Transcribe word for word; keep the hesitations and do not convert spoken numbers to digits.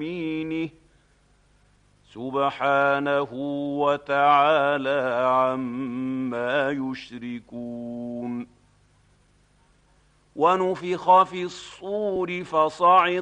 يمينه سبحانه وتعالى عما يشركون ونفخ في الصور فصعق